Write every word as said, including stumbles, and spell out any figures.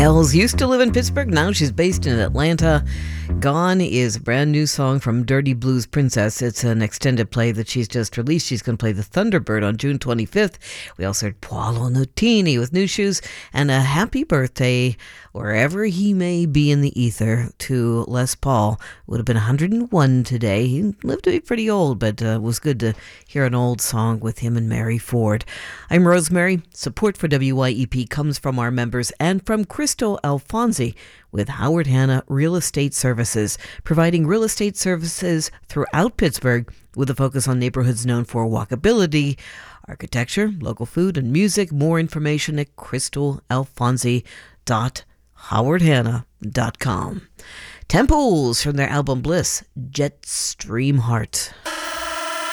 Hells used to live in Pittsburgh. Now she's based in Atlanta. Gone is a brand new song from Dirty Blues Princess. It's an extended play that she's just released. She's going to play the Thunderbird on June twenty-fifth. We also heard Paolo Nutini with New Shoes, and a happy birthday, wherever he may be in the ether, to Les Paul. Would have been one hundred one today. He lived to be pretty old, but uh, it was good to hear an old song with him and Mary Ford. I'm Rosemary. Support for W Y E P comes from our members and from Crystal Alfonsi with Howard Hanna Real Estate Services, providing real estate services throughout Pittsburgh with a focus on neighborhoods known for walkability, architecture, local food, and music. More information at crystal alfonsi dot howard hanna dot com. Temples from their album Bliss, Jetstream Heart.